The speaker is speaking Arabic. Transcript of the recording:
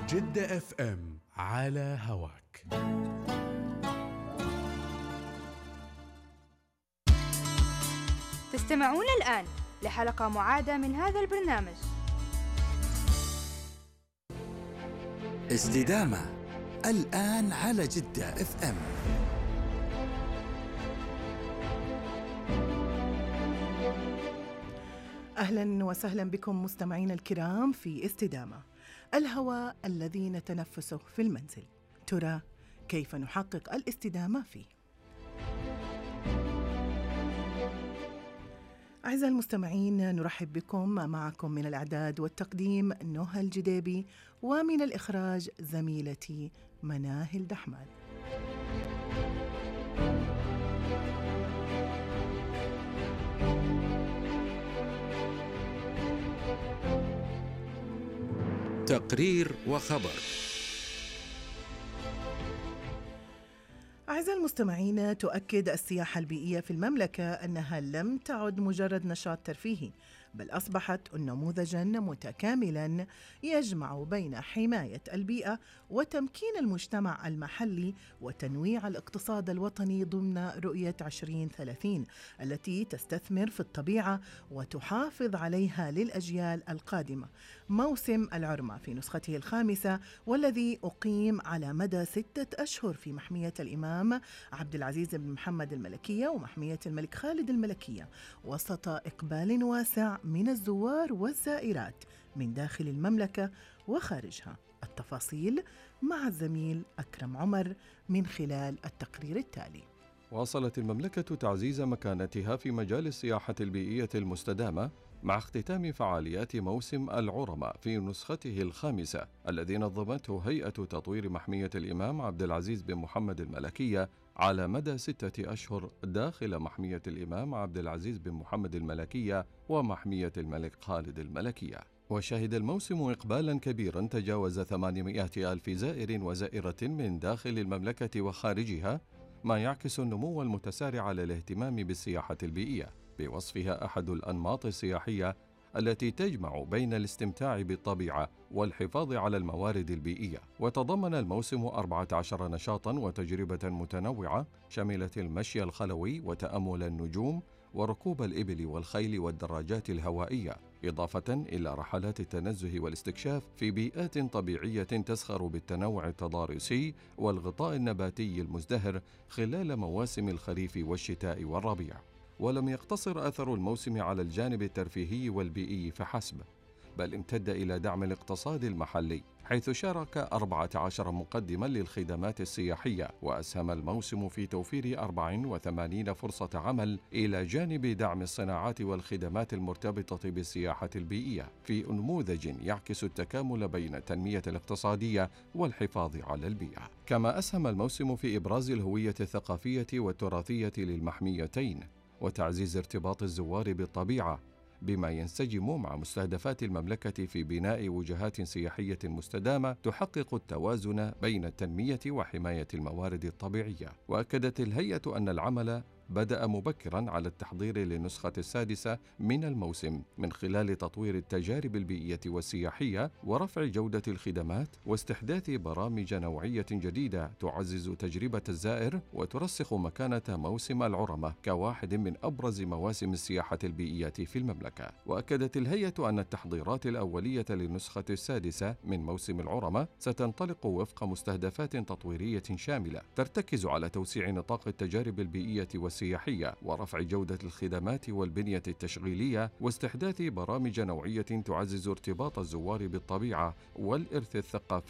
جدة اف ام على هواك. تستمعون الآن لحلقة معادة من هذا البرنامج. استدامة الآن على جدة اف ام. أهلا وسهلا بكم مستمعين الكرام في استدامة، الهواء الذي نتنفسه في المنزل. ترى كيف نحقق الاستدامة فيه؟ أعزائي المستمعين، نرحب بكم. معكم من الإعداد والتقديم نهى الجديبي، ومن الإخراج زميلتي مناهل دحمان. تقرير وخبر. أعزائي المستمعين، تؤكد السياحة البيئية في المملكة أنها لم تعد مجرد نشاط ترفيهي، بل أصبحت نموذجاً متكاملاً يجمع بين حماية البيئة وتمكين المجتمع المحلي وتنويع الاقتصاد الوطني ضمن رؤية 2030 التي تستثمر في الطبيعة وتحافظ عليها للأجيال القادمة. موسم العرمة في نسخته الخامسة، والذي أقيم على مدى 6 أشهر في محمية الإمام عبد العزيز بن محمد الملكية ومحمية الملك خالد الملكية، وسط إقبال واسع من الزوار والزائرات من داخل المملكة وخارجها. التفاصيل مع الزميل أكرم عمر من خلال التقرير التالي. واصلت المملكة تعزيز مكانتها في مجال السياحة البيئية المستدامة مع اختتام فعاليات موسم العرمة في نسخته الخامسة، الذي نظمته هيئة تطوير محمية الإمام عبد العزيز بن محمد الملكية على مدى 6 أشهر داخل محمية الإمام عبد العزيز بن محمد الملكية ومحمية الملك خالد الملكية. وشهد الموسم إقبالا كبيرا تجاوز 800 ألف زائر وزائرة من داخل المملكة وخارجها، ما يعكس النمو المتسارع للاهتمام بالسياحة البيئية، بوصفها أحد الأنماط السياحية التي تجمع بين الاستمتاع بالطبيعة والحفاظ على الموارد البيئية. وتضمن الموسم 14 نشاطا وتجربة متنوعة شملت المشي الخلوي وتأمل النجوم وركوب الإبل والخيل والدراجات الهوائية، إضافة إلى رحلات التنزه والاستكشاف في بيئات طبيعية تزخر بالتنوع التضاريسي والغطاء النباتي المزدهر خلال مواسم الخريف والشتاء والربيع. ولم يقتصر أثر الموسم على الجانب الترفيهي والبيئي فحسب، بل امتد إلى دعم الاقتصاد المحلي، حيث شارك 14 مقدما للخدمات السياحية، وأسهم الموسم في توفير 84 فرصة عمل إلى جانب دعم الصناعات والخدمات المرتبطة بالسياحة البيئية، في نموذج يعكس التكامل بين التنمية الاقتصادية والحفاظ على البيئة. كما أسهم الموسم في إبراز الهوية الثقافية والتراثية للمحميتين وتعزيز ارتباط الزوار بالطبيعة، بما ينسجم مع مستهدفات المملكة في بناء وجهات سياحية مستدامة تحقق التوازن بين التنمية وحماية الموارد الطبيعية. وأكدت الهيئة أن العمل بدأ مبكرا على التحضير للنسخة السادسة من الموسم من خلال تطوير التجارب البيئية والسياحية ورفع جودة الخدمات واستحداث برامج نوعية جديدة تعزز تجربة الزائر وترسخ مكانة موسم العرمة كواحد من أبرز مواسم السياحة البيئية في المملكة. وأكدت الهيئة أن التحضيرات الأولية للنسخة السادسة من موسم العرمة ستنطلق وفق مستهدفات تطويرية شاملة ترتكز على توسيع نطاق التجارب البيئية والسياحية ورفع جودة الخدمات والبنية التشغيلية واستحداث برامج نوعية تعزز ارتباط الزوار بالطبيعة والإرث الثقافي